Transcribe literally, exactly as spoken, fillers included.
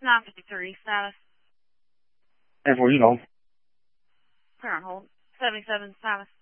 nine fifty-three, status. And for you know. Clear on hold. seventy-seven, status.